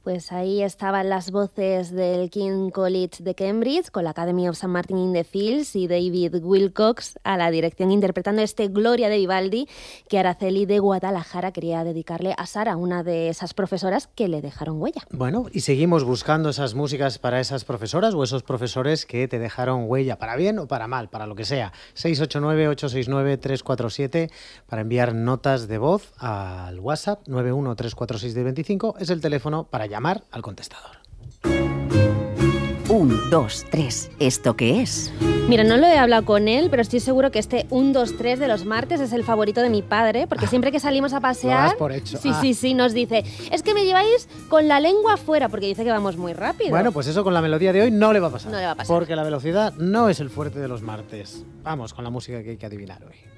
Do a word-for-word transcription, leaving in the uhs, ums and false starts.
Pues ahí estaban las voces del King's College de Cambridge con la Academy of Saint Martin in the Fields y David Wilcox a la dirección interpretando este Gloria de Vivaldi que Araceli de Guadalajara quería dedicarle a Sara, una de esas profesoras que le dejaron huella. Bueno, y seguimos buscando esas músicas para esas profesoras o esos profesores que te dejaron huella, para bien o para mal, para lo que sea. seis ocho nueve, ocho seis nueve, tres cuatro siete para enviar notas de voz al WhatsApp nueve uno tres cuatro seis dos cinco es el teléfono para llamar al contestador. un, dos, tres. ¿Esto qué es? Mira, no lo he hablado con él, pero estoy seguro que este uno, dos, tres de los martes es el favorito de mi padre, porque siempre que salimos a pasear... Lo das por hecho. Sí, ah. sí, sí, nos dice, es que me lleváis con la lengua afuera, porque dice que vamos muy rápido. Bueno, pues eso con la melodía de hoy no le va a pasar. No le va a pasar. Porque la velocidad no es el fuerte de los martes. Vamos con la música que hay que adivinar hoy.